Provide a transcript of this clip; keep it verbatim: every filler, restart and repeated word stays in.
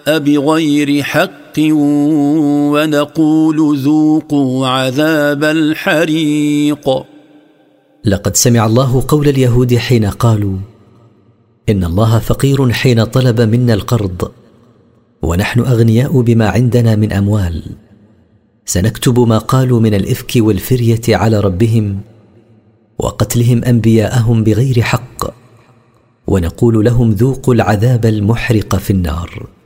الجاء بغير حق ونقول ذوقوا عذاب الحريق. لقد سمع الله قول اليهود حين قالوا إن الله فقير حين طلب منا القرض ونحن أغنياء بما عندنا من أموال. سنكتب ما قالوا من الإفك والفرية على ربهم وقتلهم أنبياءهم بغير حق ونقول لهم ذوقوا العذاب المحرق في النار.